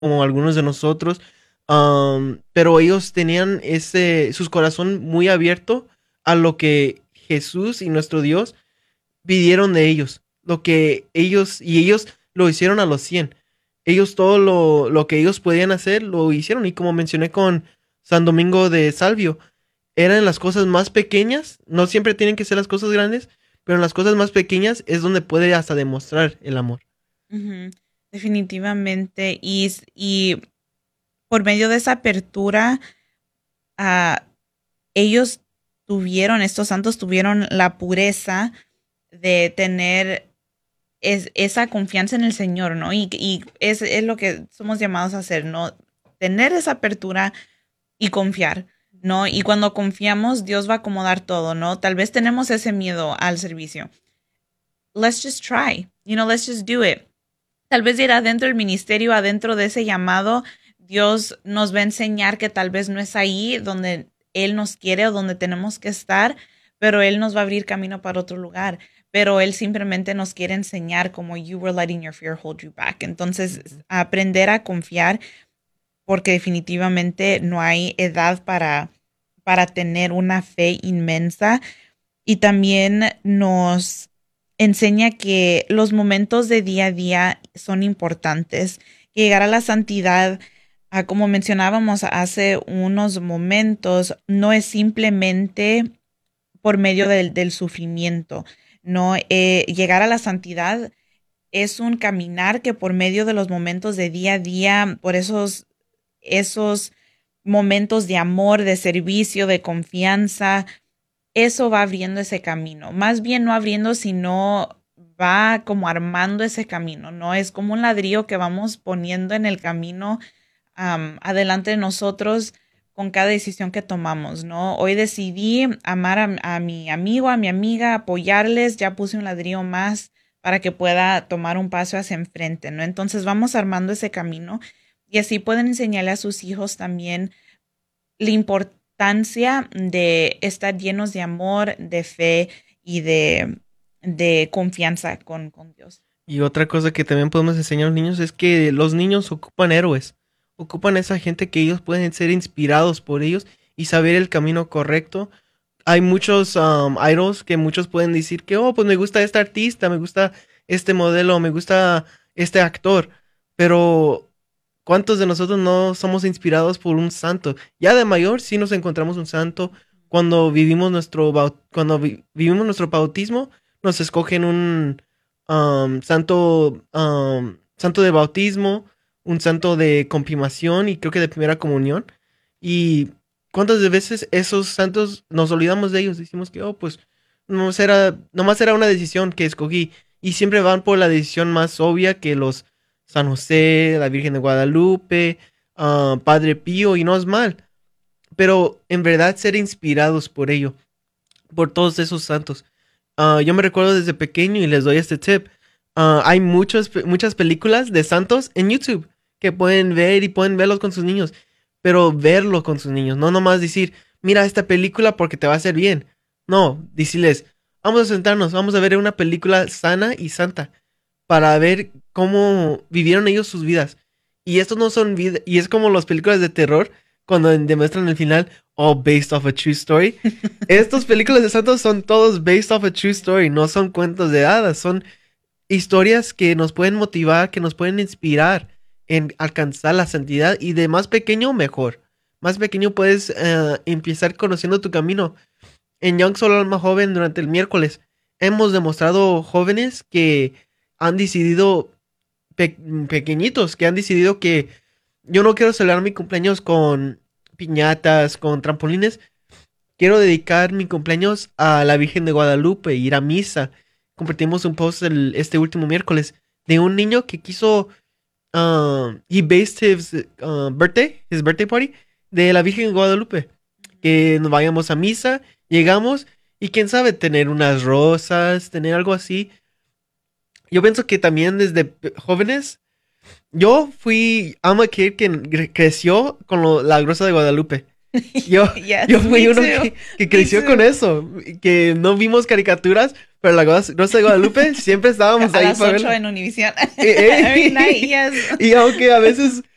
como algunos de nosotros, pero ellos tenían sus corazón muy abierto a lo que Jesús y nuestro Dios pidieron de ellos, lo que ellos lo hicieron a los 100. Ellos todo lo que ellos podían hacer lo hicieron, y como mencioné con San Domingo de Salvio, eran las cosas más pequeñas, no siempre tienen que ser las cosas grandes, pero en las cosas más pequeñas es donde puede hasta demostrar el amor. Ujú, definitivamente. Y por medio de esa apertura, ah, ellos estos santos tuvieron la pureza de tener esa confianza en el Señor, ¿no? Y es lo que somos llamados a hacer, ¿no? Tener esa apertura y confiar, ¿no? Y cuando confiamos, Dios va a acomodar todo, ¿no? Tal vez tenemos ese miedo al servicio. Let's just try, let's just do it. Tal vez ir adentro del ministerio, adentro de ese llamado, Dios nos va a enseñar que tal vez no es ahí donde Él nos quiere o donde tenemos que estar, pero Él nos va a abrir camino para otro lugar. Pero Él simplemente nos quiere enseñar como you were letting your fear hold you back. Entonces, aprender a confiar, porque definitivamente no hay edad para tener una fe inmensa. Y también nos enseña que los momentos de día a día son importantes. Que llegar a la santidad, como mencionábamos hace unos momentos, no es simplemente por medio del sufrimiento. No, llegar a la santidad es un caminar que por medio de los momentos de día a día, por esos momentos de amor, de servicio, de confianza, eso va abriendo ese camino. Más bien no abriendo, sino va como armando ese camino, ¿no? Es como un ladrillo que vamos poniendo en el camino adelante de nosotros con cada decisión que tomamos, ¿no? Hoy decidí amar a mi amigo, a mi amiga, apoyarles, ya puse un ladrillo más para que pueda tomar un paso hacia enfrente, ¿no? Entonces vamos armando ese camino y así pueden enseñarle a sus hijos también la importancia de estar llenos de amor, de fe y de confianza con Dios. Y otra cosa que también podemos enseñar a los niños es que los niños ocupan héroes, ocupan esa gente que ellos pueden ser inspirados por ellos y saber el camino correcto. Hay muchos idols que muchos pueden decir que, oh, pues me gusta este artista, me gusta este modelo, me gusta este actor, pero ¿cuántos de nosotros no somos inspirados por un santo? Ya de mayor sí nos encontramos un santo. Cuando vivimos vivimos nuestro bautismo, nos escogen un santo de bautismo, un santo de confirmación y creo que de primera comunión. Y cuántas de veces esos santos nos olvidamos de ellos, decimos que, oh, pues nomás era una decisión que escogí. Y siempre van por la decisión más obvia, que los San José, la Virgen de Guadalupe, Padre Pío, y no es mal. Pero en verdad ser inspirados por ello, por todos esos santos. Yo me recuerdo desde pequeño y les doy este tip. Hay muchas películas de santos en YouTube que pueden ver y pueden verlos con sus niños. Pero verlo con sus niños, no nomás decir, mira esta película porque te va a hacer bien. No, decirles, vamos a sentarnos, vamos a ver una película sana y santa para ver cómo vivieron ellos sus vidas. Y estos no son vidas, y es como las películas de terror cuando demuestran el final, all based off a true story. Estas películas de santos son todos based off a true story, no son cuentos de hadas, son historias que nos pueden motivar, que nos pueden inspirar en alcanzar la santidad, y de más pequeño mejor. Más pequeño puedes empezar conociendo tu camino. En Young Solo Alma Joven durante el miércoles hemos demostrado jóvenes que han decidido, pequeñitos, que han decidido que yo no quiero celebrar mi cumpleaños con piñatas, con trampolines. Quiero dedicar mi cumpleaños a la Virgen de Guadalupe, ir a misa. Compartimos un post este último miércoles de un niño que quiso, he based his birthday party, de la Virgen de Guadalupe. Que nos vayamos a misa, llegamos y quién sabe, tener unas rosas, tener algo así. Yo pienso que también desde jóvenes, I'm a kid que creció con la Rosa de Guadalupe. Yo, Yes, yo fui me uno too. que Me creció con too. eso, que no vimos caricaturas, pero la Rosa de Guadalupe siempre estábamos A ahí las para 8 verla. en Univision. Eh, Every night, eh. yes. Y aunque a veces